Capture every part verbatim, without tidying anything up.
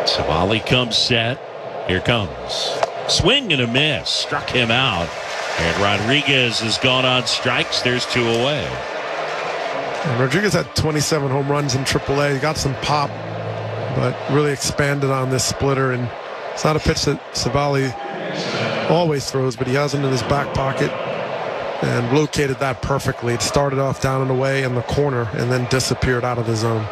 Savali comes set. Here comes. Swing and a miss. Struck him out. And Rodriguez has gone on strikes. There's two away. And Rodriguez had twenty-seven home runs in triple A. He got some pop, but really expanded on this splitter. And it's not a pitch that Savali always throws, but he has it in his back pocket and located that perfectly. It started off down and away in the corner and then disappeared out of the zone.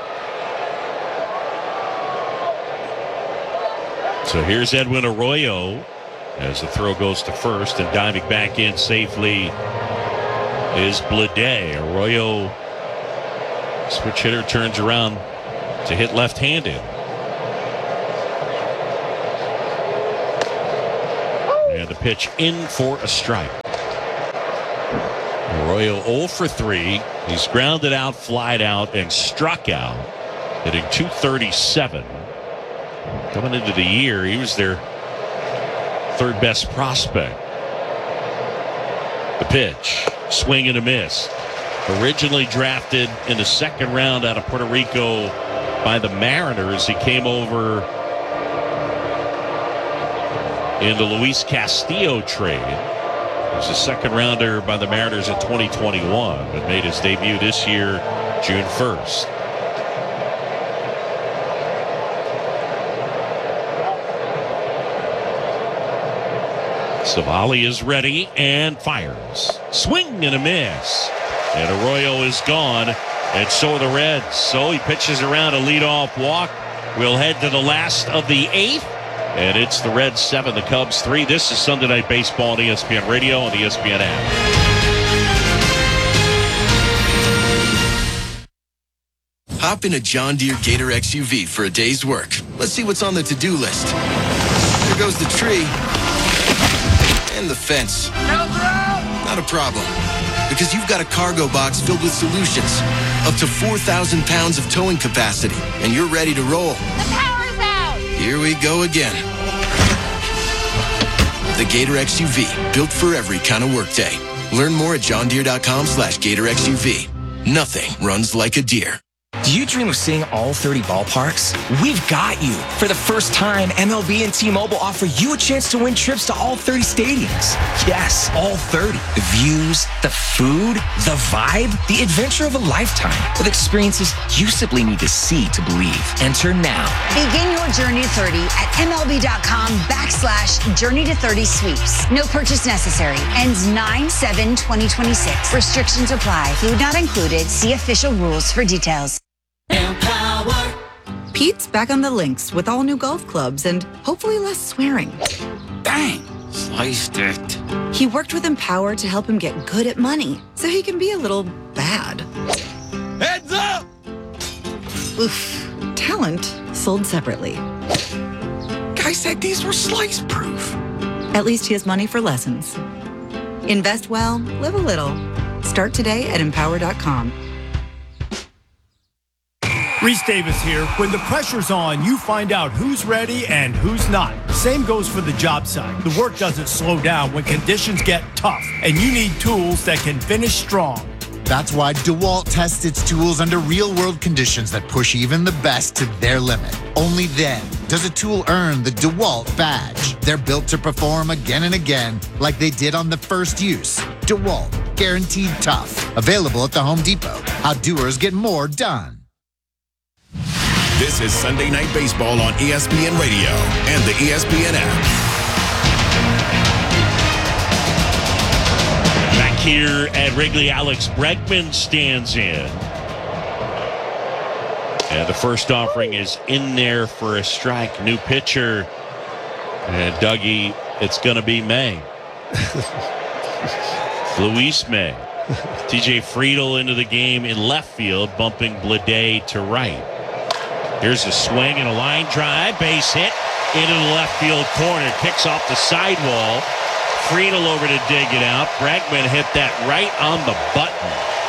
So here's Edwin Arroyo as the throw goes to first, and diving back in safely is Bleday. Arroyo, switch hitter, turns around to hit left-handed. And the pitch in for a strike. Arroyo oh for three. He's grounded out, flied out, and struck out, hitting two thirty-seven. Coming into the year, he was their third best prospect. The pitch, swing and a miss. Originally drafted in the second round out of Puerto Rico by the Mariners, he came over in the Luis Castillo trade. He was a second rounder by the Mariners in twenty twenty-one, but made his debut this year, June first. Savali is ready and fires. Swing and a miss. And Arroyo is gone, and so are the Reds. So he pitches around a leadoff walk. We'll head to the last of the eighth, and it's the Reds seven, the Cubs three. This is Sunday Night Baseball on E S P N Radio and the E S P N app. Hop in a John Deere Gator X U V for a day's work. Let's see what's on the to-do list. There goes the tree. And the fence. Not a problem. Because you've got a cargo box filled with solutions. Up to four thousand pounds of towing capacity. And you're ready to roll. The power's out! Here we go again. The Gator X U V. Built for every kind of workday. Learn more at johndeere.com slash Gator X U V. Nothing runs like a deer. Do you dream of seeing all thirty ballparks? We've got you. For the first time, M L B and T-Mobile offer you a chance to win trips to all thirty stadiums. Yes, all thirty. The views, the food, the vibe, the adventure of a lifetime with experiences you simply need to see to believe. Enter now. Begin your journey to thirty at MLB.com backslash journey to thirty sweeps. No purchase necessary. Ends nine seven twenty twenty-six. Restrictions apply. Food not included. See official rules for details. Empower. Pete's back on the links with all new golf clubs and hopefully less swearing. Dang, sliced it. He worked with Empower to help him get good at money so he can be a little bad. Heads up! Oof. Talent sold separately. Guy said these were slice proof. At least he has money for lessons. Invest well, live a little. Start today at empower dot com. Reese Davis here. When the pressure's on, you find out who's ready and who's not. Same goes for the job site. The work doesn't slow down when conditions get tough, and you need tools that can finish strong. That's why DeWalt tests its tools under real-world conditions that push even the best to their limit. Only then does a tool earn the DeWalt badge. They're built to perform again and again like they did on the first use. DeWalt, guaranteed tough. Available at the Home Depot. How doers get more done. This is Sunday Night Baseball on E S P N Radio and the E S P N app. Back here at Wrigley, Alex Bregman stands in. And the first offering is in there for a strike. New pitcher. And Dougie, it's going to be May. Luis May. T J Friedl into the game in left field, bumping Bleday to right. Here's a swing and a line drive, base hit into the left field corner. Kicks off the sidewall. Friedl over to dig it out. Bregman hit that right on the button.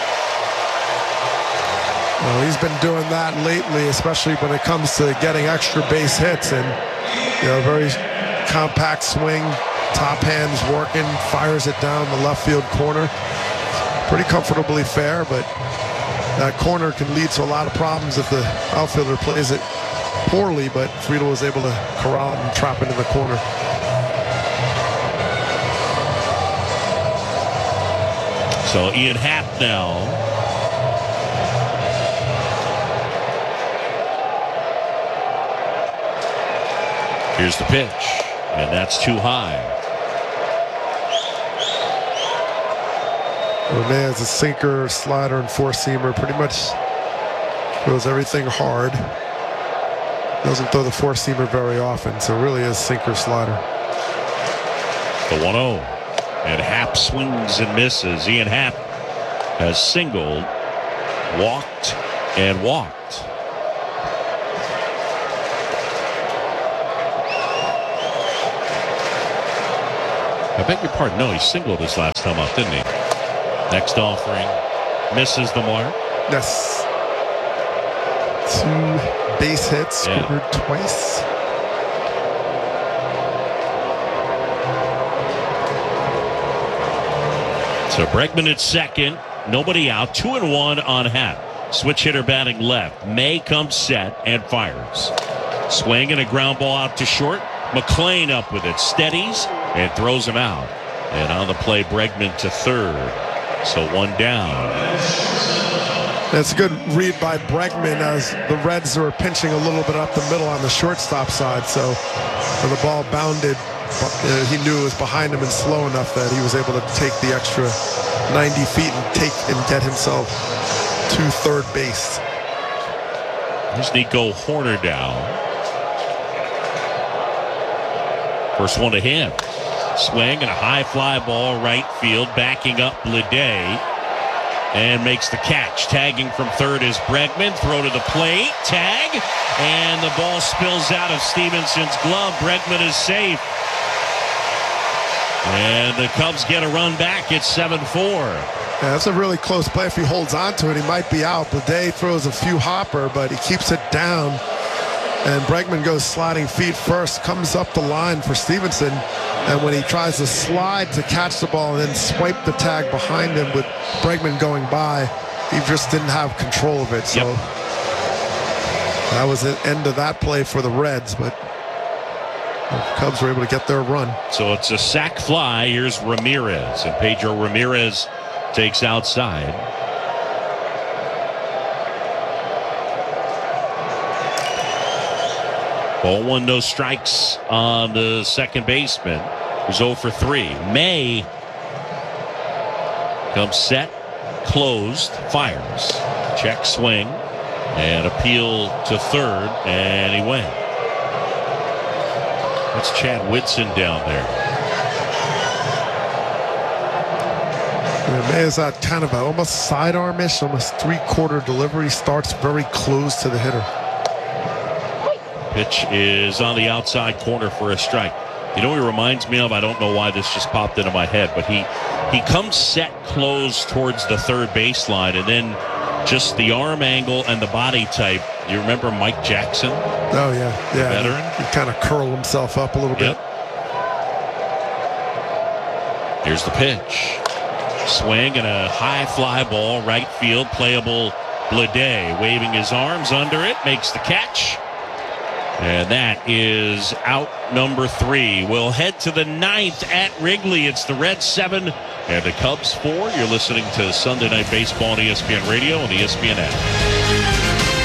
Well, he's been doing that lately, especially when it comes to getting extra base hits. And, you know, very compact swing, top hands working, fires it down the left field corner. Pretty comfortably fair, but that corner can lead to a lot of problems if the outfielder plays it poorly, but Friedel was able to corral it and trap it in the corner. So Ian Happ now. Here's the pitch, and that's too high. Rene has a sinker, slider, and four-seamer. Pretty much throws everything hard. Doesn't throw the four-seamer very often, so really is sinker, slider. The one oh. And Happ swings and misses. Ian Happ has singled, walked, and walked. I beg your pardon. No, he singled his last time up, didn't he? Next offering. Misses the mark. Yes. Two base hits, Yeah. scored twice. So Bregman at second. Nobody out. Two and one on Happ. Switch hitter batting left. May comes set and fires. Swing and a ground ball out to short. McClain up with it. Steadies and throws him out. And on the play, Bregman to third. So one down. That's a good read by Bregman as the Reds were pinching a little bit up the middle on the shortstop side. So when the ball bounded, uh, he knew it was behind him and slow enough that he was able to take the extra ninety feet and take and get himself to third base. Here's Nico Hoerner down. First one to him. Swing and a high fly ball right field, backing up Bleday. And makes the catch. Tagging from third is Bregman. Throw to the plate. Tag. And the ball spills out of Stevenson's glove. Bregman is safe. And the Cubs get a run back. It's seven four. Yeah, that's a really close play. If he holds on to it, he might be out. Bleday throws a few hopper, but he keeps it down. And Bregman goes sliding feet first, comes up the line for Stevenson. And when he tries to slide to catch the ball and then swipe the tag behind him with Bregman going by, he just didn't have control of it. So yep. That was the end of that play for the Reds, but the Cubs were able to get their run. So it's a sac fly. Here's Ramirez, and Pedro Ramirez takes outside. Ball one, no strikes on the second baseman, who's oh for three. May comes set, closed, fires. Check swing, and appeal to third, and he went. That's Chad Whitson down there. Yeah, May is that kind of a, almost sidearmish, almost three-quarter delivery. Starts very close to the hitter. Pitch is on the outside corner for a strike. You know what he reminds me of? I don't know why this just popped into my head, but he he comes set close towards the third baseline, and then just the arm angle and the body type. You remember Mike Jackson? Oh, yeah. Yeah. Veteran? He, he kind of curled himself up a little Yep. bit. Here's the pitch. Swing and a high fly ball, right field, playable. Bleday waving his arms under it, makes the catch. And that is out number three. We'll head to the ninth at Wrigley. It's the Reds seven and the Cubs four. You're listening to Sunday Night Baseball on E S P N Radio and the E S P N app.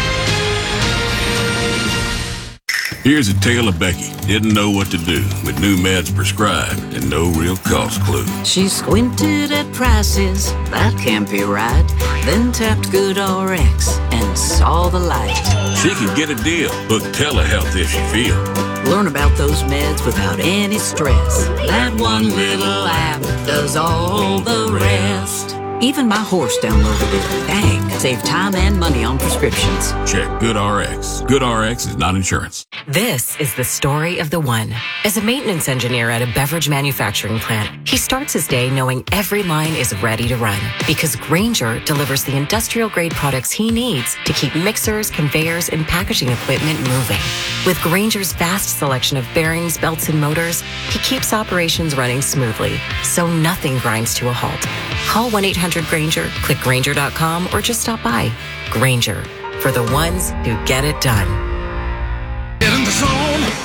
Here's a tale of Becky. Didn't know what to do with new meds prescribed and no real cost clue. She squinted at prices, that can't be right. Then tapped GoodRx and saw the light. She could get a deal. Book telehealth if she feel. Learn about those meds without any stress. That one little app does all the rest. Even my horse downloaded it. Dang, save time and money on prescriptions. Check GoodRx. GoodRx is not insurance. This is the story of the one. As a maintenance engineer at a beverage manufacturing plant, he starts his day knowing every line is ready to run because Grainger delivers the industrial-grade products he needs to keep mixers, conveyors, and packaging equipment moving. With Grainger's vast selection of bearings, belts, and motors, he keeps operations running smoothly, so nothing grinds to a halt. Call one eight hundred Grainger, click Grainger dot com, or just stop by. Grainger, for the ones who get it done.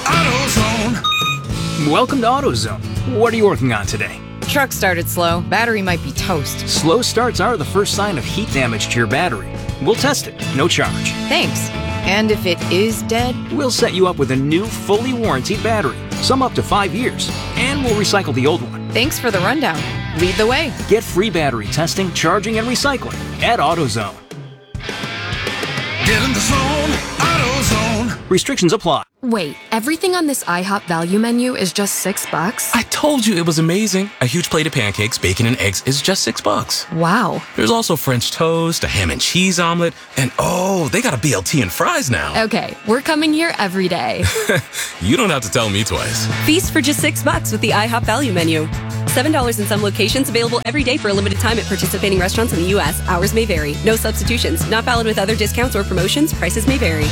AutoZone. Welcome to AutoZone. What are you working on today? Truck started slow. Battery might be toast. Slow starts are the first sign of heat damage to your battery. We'll test it, no charge. Thanks. And if it is dead? We'll set you up with a new, fully warranted battery, some up to five years, and we'll recycle the old one. Thanks for the rundown. Lead the way. Get free battery testing, charging, and recycling at AutoZone. Get in the zone, AutoZone. Restrictions apply. Wait, everything on this IHOP value menu is just six bucks? I told you it was amazing. A huge plate of pancakes, bacon, and eggs is just six bucks. Wow. There's also French toast, a ham and cheese omelet, and oh, they got a B L T and fries now. Okay, we're coming here every day. You don't have to tell me twice. Feast for just six bucks with the IHOP value menu. seven dollars in some locations, available every day for a limited time at participating restaurants in the U S. Hours may vary. No substitutions. Not valid with other discounts or promotions. Prices may vary.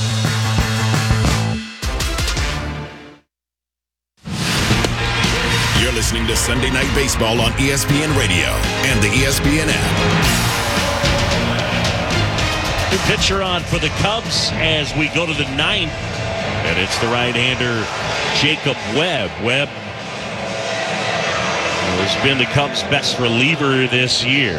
You're listening to Sunday Night Baseball on E S P N Radio and the E S P N app. New pitcher on for the Cubs as we go to the ninth. And it's the right-hander, Jacob Webb. Webb has been the Cubs' best reliever this year.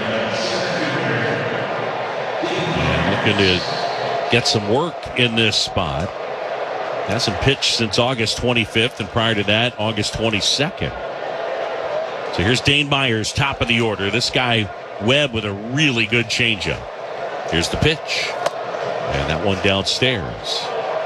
And looking to get some work in this spot. Hasn't pitched since August twenty-fifth, and prior to that, August twenty-second. So here's Dane Myers, top of the order. This guy, Webb, with a really good changeup. Here's the pitch. And that one downstairs.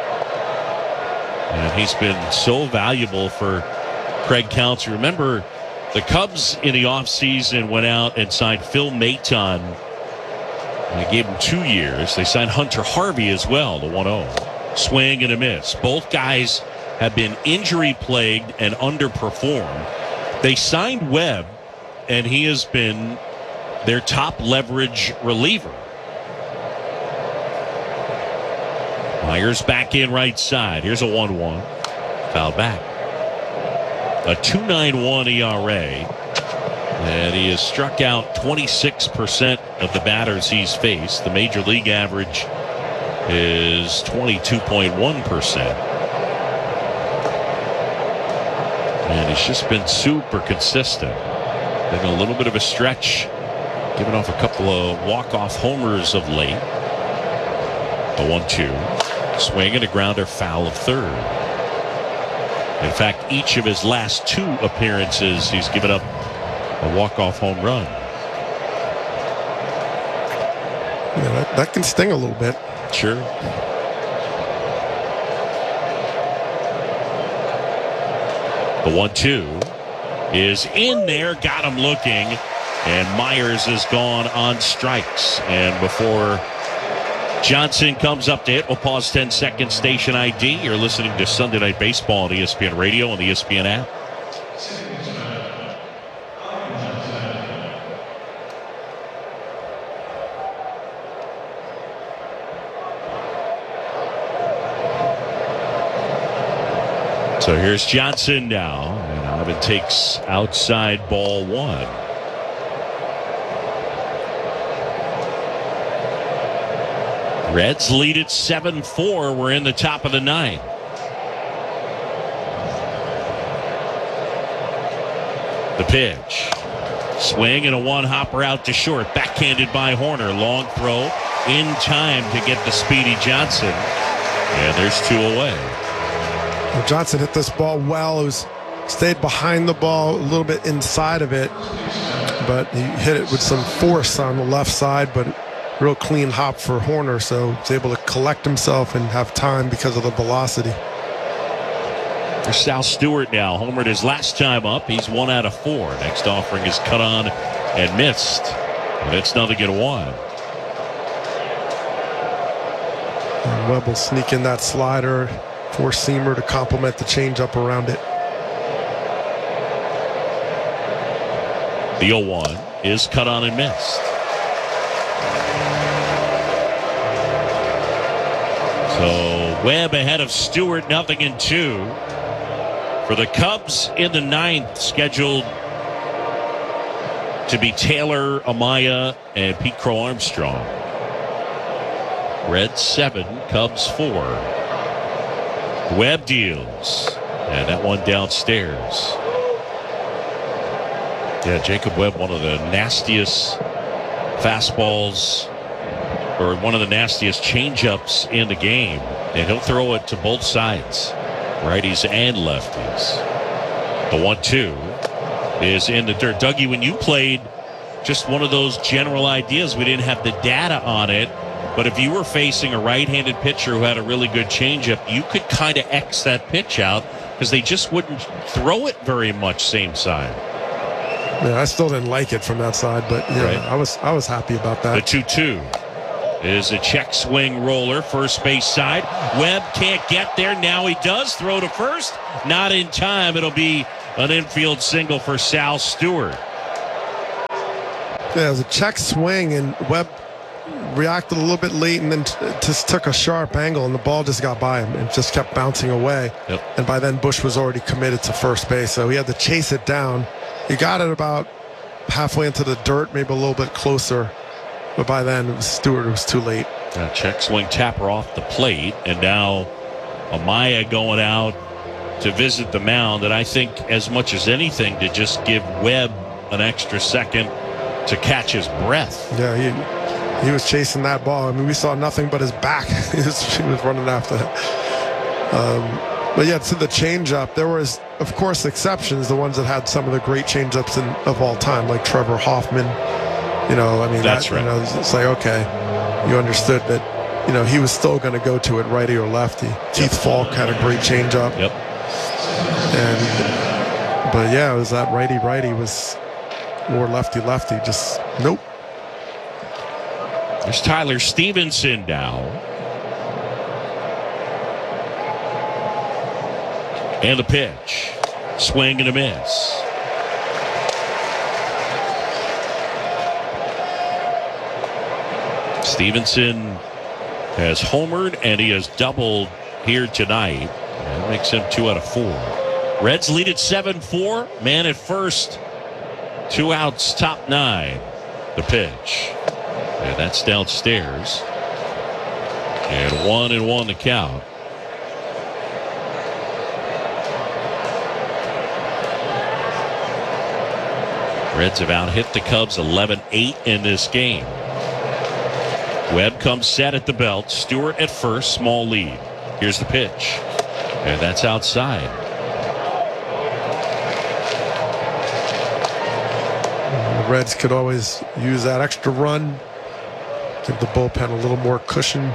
And he's been so valuable for Craig Counsell. Remember, the Cubs in the offseason went out and signed Phil Maton. And they gave him two years. They signed Hunter Harvey as well, the one oh. Swing and a miss. Both guys have been injury-plagued and underperformed. They signed Webb, and he has been their top leverage reliever. Myers back in right side. Here's a one one. Foul back. A two point nine one E R A. And he has struck out twenty-six percent of the batters he's faced. The major league average is twenty-two point one percent. And he's just been super consistent. Been a little bit of a stretch, giving off a couple of walk-off homers of late. A one two. Swing and a grounder foul of third. In fact, each of his last two appearances, he's given up a walk-off home run. Yeah, that, that can sting a little bit. Sure. The one two is in there, got him looking, and Myers is gone on strikes. And before Johnson comes up to hit, we'll pause ten seconds, station I D. You're listening to Sunday Night Baseball on E S P N Radio and the E S P N app. So here's Johnson now, and Ivan takes outside ball one. Reds lead at seven four. We're in the top of the ninth. The pitch. Swing and a one-hopper out to short. Backhanded by Horner. Long throw in time to get the speedy Johnson. And there's two away. Well, Johnson hit this ball well. It was stayed behind the ball, a little bit inside of it, but he hit it with some force on the left side, but real clean hop for Horner, so he's able to collect himself and have time because of the velocity. There's Sal Stewart now, homered his last time up. He's one out of four. Next offering is cut on and missed. But it's nothing at one. And Webb will sneak in that slider, four-seamer to complement the changeup around it. The oh one is cut on and missed. So Webb ahead of Stewart, nothing in two. For the Cubs in the ninth, scheduled to be Taylor, Amaya, and Pete Crow Armstrong. Reds seven, Cubs four. Webb deals. And that one downstairs. Yeah, Jacob Webb, one of the nastiest fastballs, or one of the nastiest changeups in the game. And he'll throw it to both sides, righties and lefties. The one two is in the dirt. Dougie, when you played, just one of those general ideas, we didn't have the data on it, but if you were facing a right-handed pitcher who had a really good changeup, you could kind of X that pitch out because they just wouldn't throw it very much same side. Yeah, I still didn't like it from that side, but yeah, right. I was I was happy about that. The two two is a check swing roller, first base side. Webb can't get there. Now he does throw to first. Not in time. It'll be an infield single for Sal Stewart. Yeah, it was a check swing, and Webb reacted a little bit late and then t- just took a sharp angle, and the ball just got by him and just kept bouncing away. Yep. And by then, Bush was already committed to first base, so he had to chase it down. He got it about halfway into the dirt, maybe a little bit closer, but by then, it was Stewart was too late. Uh, check swing tapper off the plate, and now Amaya going out to visit the mound, and I think as much as anything to just give Webb an extra second to catch his breath. Yeah, he he was chasing that ball. I mean, we saw nothing but his back. he, was, he was running after it. Um, but yeah, to the changeup, there was, of course, exceptions, the ones that had some of the great changeups in, of all time, like Trevor Hoffman. You know, I mean, that's that, right. You know, it's like, okay, you understood that, you know, he was still going to go to it righty or lefty. Yep. Keith Falk had a great changeup. Yep. And, but yeah, it was that righty righty was more lefty lefty. Just nope. There's Tyler Stevenson now. And the pitch. Swing and a miss. Stevenson has homered and he has doubled here tonight. That makes him two out of four. Reds lead at seven four. Man at first. Two outs, top nine. The pitch. And that's downstairs. And one and one to count. Reds have out hit the Cubs eleven eight in this game. Webb comes set at the belt. Stewart at first, small lead. Here's the pitch. And that's outside. The Reds could always use that extra run. Give the bullpen a little more cushion.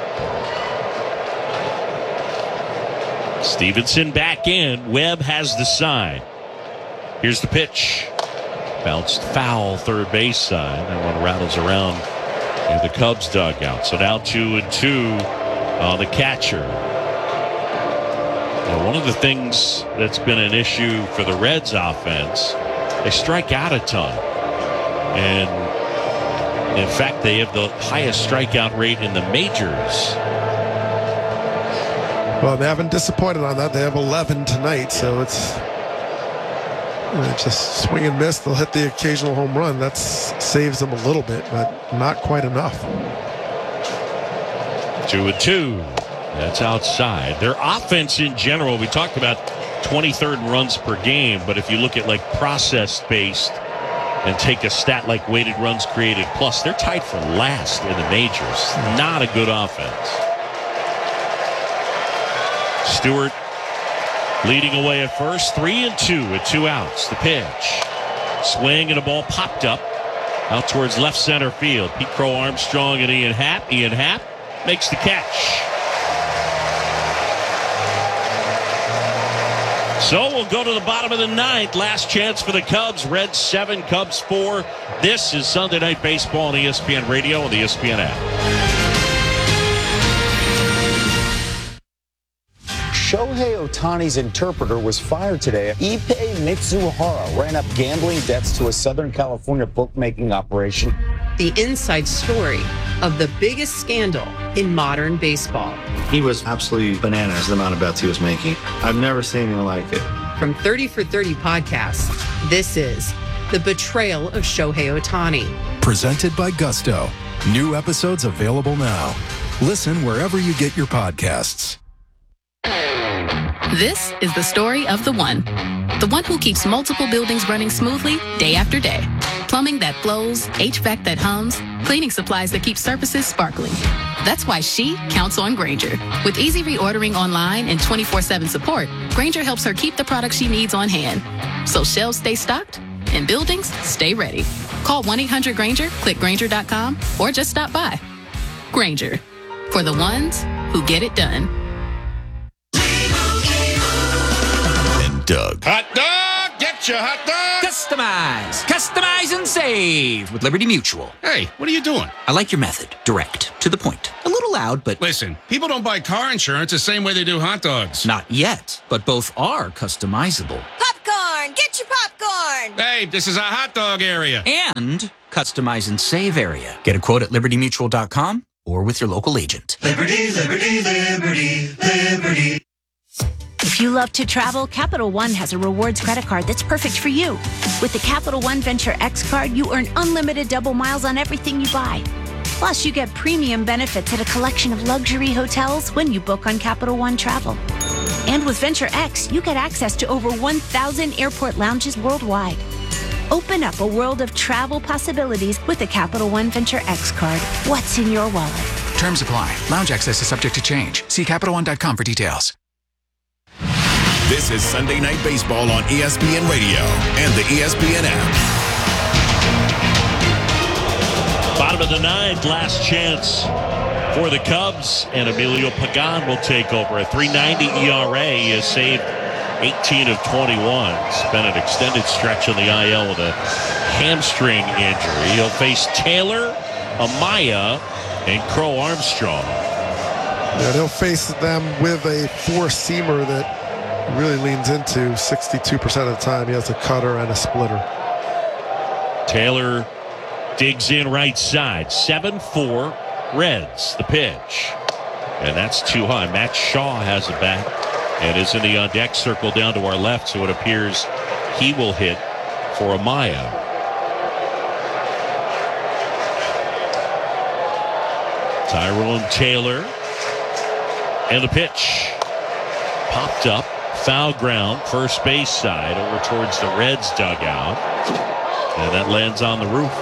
Stevenson back in. Webb has the sign. Here's the pitch. Bounced foul third base side. That one rattles around in the Cubs dugout. So now two and two on the catcher. Now, one of the things that's been an issue for the Reds offense, they strike out a ton. And in fact, they have the highest strikeout rate in the majors. Well, they haven't disappointed on that. They have eleven tonight, so it's, it's just swing and miss. They'll hit the occasional home run. That saves them a little bit, but not quite enough. Two and two. That's outside. Their offense in general, we talked about twenty-third runs per game, but if you look at like process-based and take a stat like weighted runs created plus, they're tied for last in the majors. Not a good offense. Stewart leading away at first, three and two with two outs. The pitch. Swing and a ball popped up out towards left center field. Pete Crow Armstrong and Ian Happ. Ian Happ makes the catch. So we'll go to the bottom of the ninth. Last chance for the Cubs. Reds seven, Cubs four. This is Sunday Night Baseball on E S P N Radio and the E S P N app. Shohei Ohtani's interpreter was fired today. Ippei Mitsuhara ran up gambling debts to a Southern California bookmaking operation. The inside story of the biggest scandal in modern baseball. He was absolutely bananas, the amount of bets he was making. I've never seen anything like it. From thirty for thirty podcasts, this is The Betrayal of Shohei Ohtani. Presented by Gusto. New episodes available now. Listen wherever you get your podcasts. This is the story of the one. The one who keeps multiple buildings running smoothly day after day. Plumbing that flows, H V A C that hums, cleaning supplies that keep surfaces sparkling. That's why she counts on Grainger. With easy reordering online and twenty-four seven support, Grainger helps her keep the products she needs on hand. So shelves stay stocked and buildings stay ready. Call one eight hundred Grainger, click Grainger dot com, or just stop by. Grainger, for the ones who get it done. And Doug. Hot dog! Get your hot dog! Customize! Customize and save with Liberty Mutual. Hey, what are you doing? I like your method. Direct. To the point. A little loud, but... Listen, people don't buy car insurance the same way they do hot dogs. Not yet, but both are customizable. Popcorn! Get your popcorn! Hey, this is a hot dog area. And customize and save area. Get a quote at liberty mutual dot com or with your local agent. Liberty, liberty, liberty, liberty. If you love to travel, Capital One has a rewards credit card that's perfect for you. With the Capital One Venture X card, you earn unlimited double miles on everything you buy. Plus, you get premium benefits at a collection of luxury hotels when you book on Capital One Travel. And with Venture X, you get access to over one thousand airport lounges worldwide. Open up a world of travel possibilities with the Capital One Venture X card. What's in your wallet? Terms apply. Lounge access is subject to change. See Capital One dot com for details. This is Sunday Night Baseball on E S P N Radio and the E S P N app. Bottom of the ninth, last chance for the Cubs, and Emilio Pagan will take over. A three ninety E R A. He has saved eighteen of twenty-one. Spent an extended stretch on the I L with a hamstring injury. He'll face Taylor, Amaya, and Crow Armstrong. Yeah, they'll face them with a four-seamer that really leans into sixty-two percent of the time. He has a cutter and a splitter. Taylor digs in right side. seven four Reds, the pitch. And that's too high. Matt Shaw has it back and is in the on-deck circle down to our left, so it appears he will hit for Amaya. Tyrone Taylor. And the pitch. Popped up. Foul ground, first base side, over towards the Reds dugout. And that lands on the roof.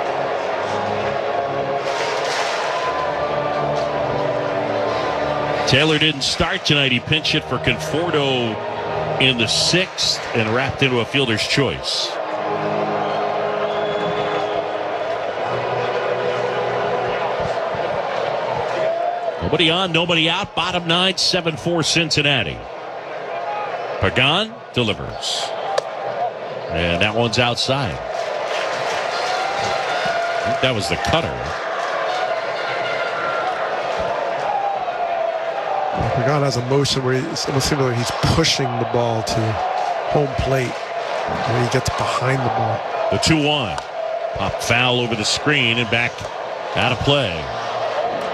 Taylor didn't start tonight. He pinch hit for Conforto in the sixth and wrapped into a fielder's choice. Nobody on, nobody out. Bottom nine, seven four Cincinnati. Pagan delivers. And that one's outside. I think that was the cutter. Pagan has a motion where he, it almost seems like he's pushing the ball to home plate when he gets behind the ball. The two one. Pop foul over the screen and back out of play.